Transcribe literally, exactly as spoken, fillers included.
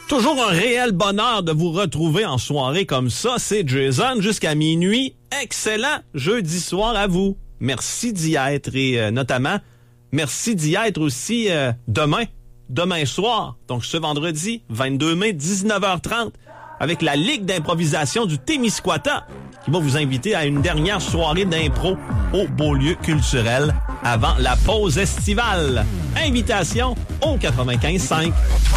Toujours un réel bonheur de vous retrouver en soirée comme ça. C'est Jason jusqu'à minuit. Excellent jeudi soir à vous. Merci d'y être et euh, notamment, merci d'y être aussi euh, demain, demain soir. Donc ce vendredi, vingt-deux mai, dix-neuf heures trente, avec la Ligue d'improvisation du Témiscouata qui va vous inviter à une dernière soirée d'impro au Beaulieu culturel avant la pause estivale. Invitation au quatre-vingt-quinze cinq.